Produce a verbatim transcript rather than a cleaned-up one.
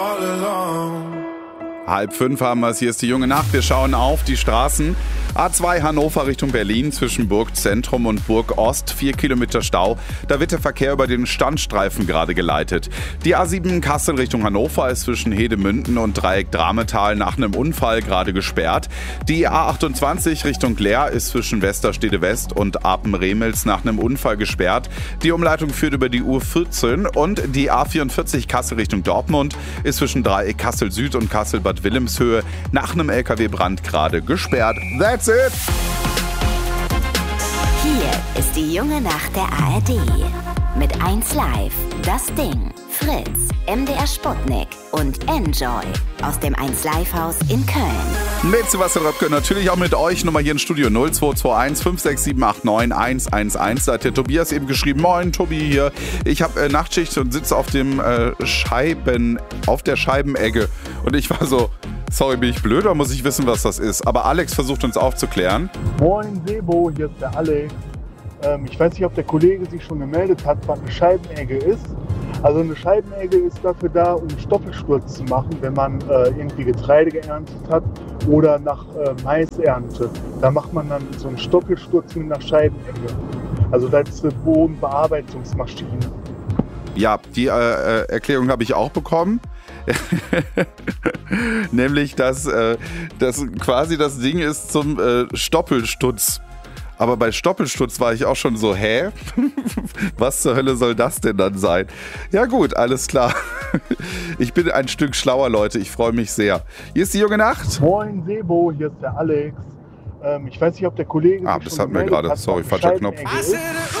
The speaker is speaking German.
Halb fünf haben wir es, hier ist die junge Nacht. Wir schauen auf die Straßen. A zwei Hannover Richtung Berlin zwischen Burgzentrum und Burg Ost. Vier Kilometer Stau. Da wird der Verkehr über den Standstreifen gerade geleitet. Die A sieben Kassel Richtung Hannover ist zwischen Hedemünden und Dreieck Drametal nach einem Unfall gerade gesperrt. Die A achtundzwanzig Richtung Leer ist zwischen Westerstede West und Apen-Remels nach einem Unfall gesperrt. Die Umleitung führt über die U vierzehn und die A vierundvierzig Kassel Richtung Dortmund ist zwischen Dreieck Kassel Süd und Kassel-Bad Wilhelmshöhe nach einem L K W-Brand gerade gesperrt. That's it! Hier ist die junge Nacht der A R D. Mit eins Live, Das Ding, Fritz, M D R Sputnik und Enjoy aus dem eins Live Haus in Köln. Mit Sebastian Röpke, natürlich auch mit euch. Nummer hier im Studio null zwei zwei eins fünf sechs sieben acht neun eins eins eins. Da hat der Tobias eben geschrieben. Moin, Tobi hier. Ich habe äh, Nachtschicht und sitze auf dem äh, Scheiben, auf der Scheibenegge. Und ich war so, sorry, bin ich blöd oder muss ich wissen, was das ist? Aber Alex versucht uns aufzuklären. Moin Sebo, hier ist der Alex. Ähm, ich weiß nicht, ob der Kollege sich schon gemeldet hat, was eine Scheibenegge ist. Also eine Scheibenegge ist dafür da, um Stoppelsturz zu machen, wenn man äh, irgendwie Getreide geerntet hat oder nach äh, Maisernte. Da macht man dann so einen Stoppelsturz mit einer Scheibenegge. Also das ist eine Bodenbearbeitungsmaschine. Ja, die äh, Erklärung habe ich auch bekommen. Nämlich, dass äh, das quasi das Ding ist zum äh, Stoppelstutz. Aber bei Stoppelsturz war ich auch schon so, hä? Was zur Hölle soll das denn dann sein? Ja gut, alles klar. Ich bin ein Stück schlauer, Leute. Ich freue mich sehr. Hier ist die junge Nacht. Moin Sebo, hier ist der Alex. Ähm, ich weiß nicht, ob der Kollege Ah, sich das schon hatten wir gemeldet gerade. hat, Sorry, was falscher eine Knopf. Scheibenegge ist.